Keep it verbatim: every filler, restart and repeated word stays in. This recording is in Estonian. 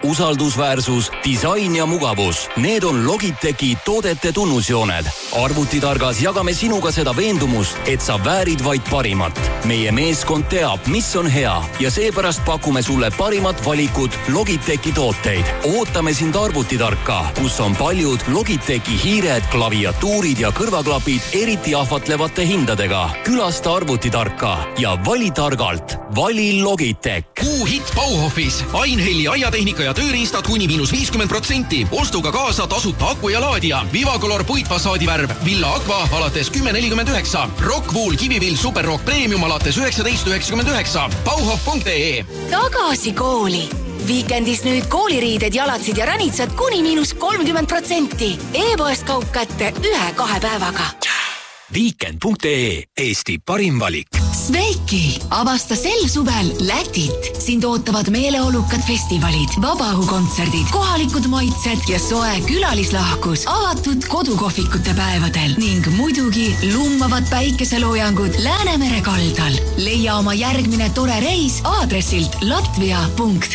usaldusväärsus, disain ja mugavus. Need on Logitechi toodete tunnusjooned. Arvutitargas jagame sinuga seda veendumust, et sa väärid vaid parimat. Meie meeskond teab, mis on hea ja seepärast pakume sulle parimat valikut Logitechi tooteid. Ootame sind Arvutitarka, kus on paljud Logitechi hiired, klaviatuurid ja kõrvaklapid eriti ahvatlevate hindadega. Külasta Arvutitarka ja vali targalt. Vali Logitech. Kuu hitt Bauhofis. Ainhelli aiatehnika ja tööriistad kuni miinus viiskümmend protsenti. Ostuga kaasa tasuta aku ja laadija. Vivacolor puitfassaadivärv. Villa Aqua alates kümme nelikümmend üheksa. Rockwool Kivivill Superrock Premium alates üheksateist üheksakümmend üheksa. bauhof punkt ee. Tagasi kooli. Viikendis nüüd kooliriided, jalatsid ja ranitsad kuni miinus kolmkümmend protsenti. E-poest kaup kätte ühe-kahe päevaga. Viikend punkt ee. Eesti parim valik. Sveiki, avasta sel suvel Lätit. Sind ootavad meeleolukad festivalid, vabaõhukontserdid, kohalikud maitsed ja soe külalislahkus avatud kodukohvikute päevadel ning muidugi lummavad päikeseloojangud Läänemere kaldal. Leia oma järgmine tore reis aadressilt latvia punkt